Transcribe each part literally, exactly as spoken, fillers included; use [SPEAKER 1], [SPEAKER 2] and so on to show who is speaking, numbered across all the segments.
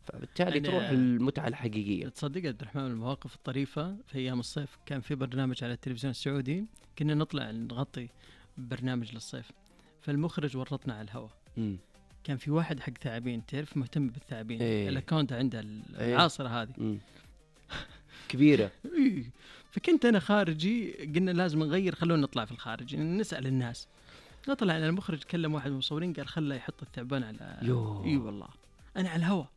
[SPEAKER 1] فبالتالي تروح المتعة الحقيقية.
[SPEAKER 2] تصدق عبد الرحمن المواقف الطريفة في أيام الصيف كان في برنامج على التلفزيون السعودي كنا نطلع نغطي برنامج للصيف، فالمخرج ورطنا على الهواء. م. كان في واحد حق ثعابين، تعرف مهتم بالثعابين، ايه. الاكونت عنده العاصرة ايه. هذه
[SPEAKER 1] كبيرة.
[SPEAKER 2] ايه. فكنت أنا خارجي، قلنا لازم نغير، خلونا نطلع في الخارج نسأل الناس. نطلع أنا المخرج كلم واحد من المصورين قال خله يحط الثعبان على يو. اي والله أنا على الهواء،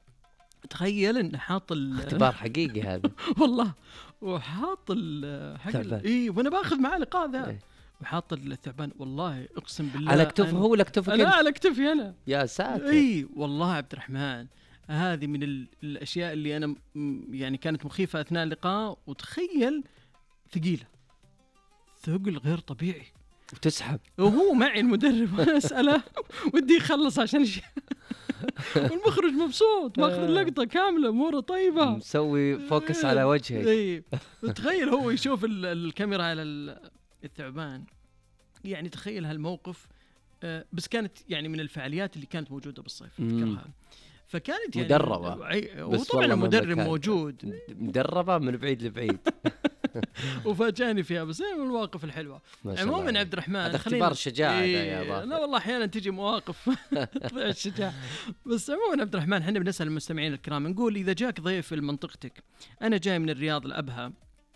[SPEAKER 2] تخيل إن حاط
[SPEAKER 1] اختبار حقيقي هذا
[SPEAKER 2] والله، وحاط حق اي وانا باخذ معاه لقاء ذا ايه. وحاط الثعبان والله اقسم بالله
[SPEAKER 1] على كتفه هو ولا كتفك؟
[SPEAKER 2] لا على كتفي انا.
[SPEAKER 1] يا ساتر.
[SPEAKER 2] اي والله عبد الرحمن هذه من الاشياء اللي انا يعني كانت مخيفه اثناء اللقاء. وتخيل ثقيله، ثقل غير طبيعي،
[SPEAKER 1] وتسحب
[SPEAKER 2] وهو معي المدرب وانا اساله ودي يخلص عشان شيء والمخرج مبسوط ماخذ اللقطه كامله، اموره طيبه،
[SPEAKER 1] مسوي فوكس على وجهك.
[SPEAKER 2] اي تخيل هو يشوف الكاميرا على الثعبان. يعني تخيل هالموقف. بس كانت يعني من الفعاليات اللي كانت موجوده بالصيف تذكرها، فكانت يعني
[SPEAKER 1] مدربه،
[SPEAKER 2] وطبعا المدرب موجود،
[SPEAKER 1] مدربه من بعيد لبعيد.
[SPEAKER 2] وفاجأني فيها، بس من المواقف الحلوة. عموما عبد الرحمن
[SPEAKER 1] هذا اختبار الشجاعة
[SPEAKER 2] إيه
[SPEAKER 1] يا ضافر.
[SPEAKER 2] لا والله أحيانا تجي مواقف تضيع الشجاعة. بس عموما عبد الرحمن احنا بنسأل المستمعين الكرام، نقول إذا جاك ضيف في منطقتك، أنا جاي من الرياض لأبها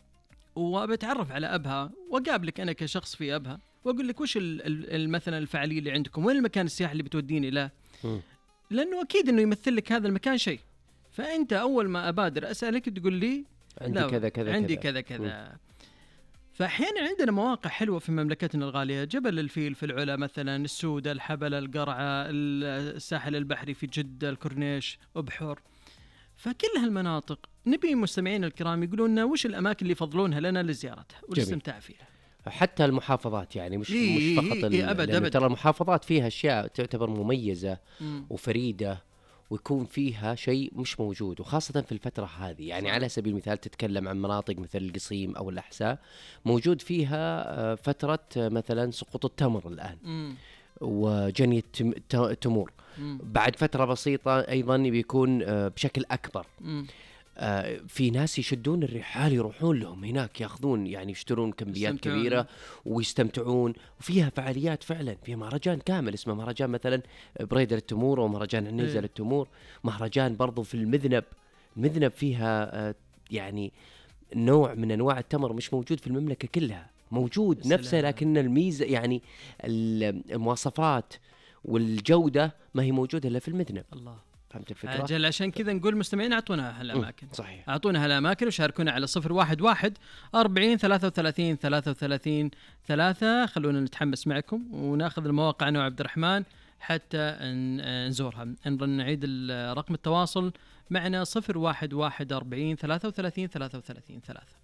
[SPEAKER 2] وبتعرف على أبها وقابلك أنا كشخص في أبها وأقول لك وش مثلا الفعالية اللي عندكم، وين المكان السياحي اللي بتوديني له، لأنه أكيد إنه يمثل لك هذا المكان شيء. فأنت أول ما أبادر أسألك تقول لي
[SPEAKER 1] عندي كذا كذا
[SPEAKER 2] عندي كذا كذا. فأحيانا عندنا مواقع حلوة في مملكتنا الغالية، جبل الفيل في العلا مثلا، السودة، الحبلة، القرعة، الساحل البحري في جدة، الكورنيش، أبحر. فكل هالمناطق نبي مستمعين الكرام يقولون لنا وش الأماكن اللي يفضلونها لنا لزيارتها والاستمتاع فيها.
[SPEAKER 1] حتى المحافظات يعني مش
[SPEAKER 2] إيه
[SPEAKER 1] مش فقط
[SPEAKER 2] إيه أبد أبد.
[SPEAKER 1] ترى المحافظات فيها أشياء تعتبر مميزة مم. وفريدة، ويكون فيها شيء مش موجود، وخاصة في الفترة هذه. يعني على سبيل المثال تتكلم عن مناطق مثل القصيم أو الأحساء، موجود فيها فترة مثلا سقوط التمر الآن مم. وجني التمور. مم. بعد فترة بسيطة أيضا بيكون بشكل أكبر. مم. آه في ناس يشدون الرحال يروحون لهم هناك، ياخذون يعني يشترون كميات كبيرة ويستمتعون. وفيها فعاليات فعلا، فيها مهرجان كامل اسمه مهرجان مثلا بريدة التمور، ومهرجان عنيزة للتمور، مهرجان برضو في المذنب. المذنب فيها آه يعني نوع من أنواع التمر مش موجود في المملكة كلها، موجود نفسه، لكن الميزة يعني المواصفات والجودة ما هي موجودة إلا في المذنب.
[SPEAKER 2] الله،
[SPEAKER 1] فهمت الفكرة؟
[SPEAKER 2] أجل عشان كذا نقول مستمعين أعطونا هالأماكن.
[SPEAKER 1] صحيح.
[SPEAKER 2] أعطونا هالأماكن وشاركونا على صفر واحد واحد أربعين ثلاثة وثلاثين ثلاثة وثلاثين ثلاثة. خلونا نتحمس معكم وناخذ المواقع أنا وعبد الرحمن حتى نزورها. نعيد رقم التواصل معنا صفر واحد واحد أربعين ثلاثة وثلاثين ثلاثة وثلاثين ثلاثة.